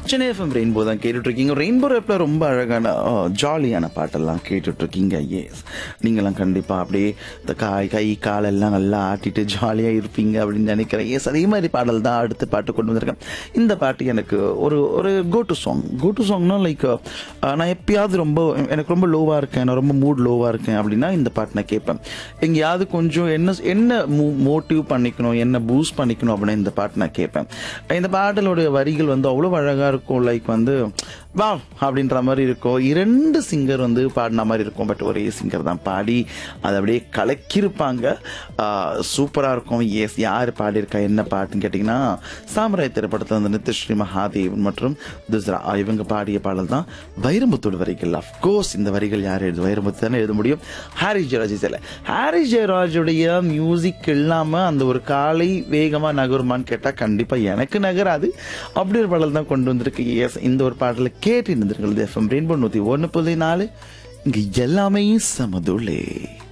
Chennai FM rainbow தான் கேட்டுட்டு இருக்கீங்க. ரெயின்போ ரேப்ல ரொம்ப அழகான ஜாலியான பாட்டெல்லாம் கேட்டுட்டு இருக்கீங்க. எஸ், நீங்களாம் கண்டிப்பா அப்படியே இந்த கை காலெல்லாம் நல்லா ஆட்டிட்டு ஜாலியா இருப்பீங்க அப்படின்னு நினைக்கிறேன். எஸ், அதே மாதிரி பாடல் தான் அடுத்த பாட்டு கொண்டு வந்திருக்கேன். இந்த பாட்டு எனக்கு ஒரு ஒரு கோ டு சாங்னா லைக் நான் எப்பயாவது எனக்கு ரொம்ப லோவா இருக்கேன், நான் ரொம்ப மூட் லோவா இருக்கேன் அப்படின்னா இந்த பாட்டு நான் கேட்பேன். எங்கேயாவது கொஞ்சம் என்ன மோட்டிவ் பண்ணிக்கணும், என்ன பூஸ்ட் பண்ணிக்கணும் அப்படின்னு இந்த பாட்டு நான் கேட்பேன். இந்த பாடலுடைய வரிகள் அவ்வளோ அழகா இருக்கும். லைக் வா அப்படின்ற மாதிரி இருக்கும். 2 சிங்கர் பாடின மாதிரி இருக்கும். பட் ஒரே சிங்கர் தான் பாடி அதை அப்படியே கலக்கியிருப்பாங்க. சூப்பராக இருக்கும். எஸ், யார் பாடியிருக்கா என்ன பாட்டுன்னு கேட்டிங்கன்னா, சாம்ராய் திரைப்படத்தில் நித்யஸ்ரீ மகாதேவன் மற்றும் துஸ்ரா இவங்க பாடிய பாடல் தான். வைரமுத்தோட வரிகள். அஃப்கோர்ஸ் இந்த வரிகள் யார் எழுது? வைரமுத்து தானே எழுத முடியும். ஹாரிஸ் ஜெயராஜுடைய மியூசிக் இல்லாமல் அந்த ஒரு காலை வேகமாக நகருமான்னு கேட்டால் கண்டிப்பாக எனக்கு நகராது. அப்படி ஒரு பாடல் தான் கொண்டு வந்திருக்கு. எஸ், இந்த ஒரு பாடலை கேட்டு இருந்திருக்கிறது எஃப்எம் ரெயின்போ 101.4. இங்கே எல்லாமே சமதுளே.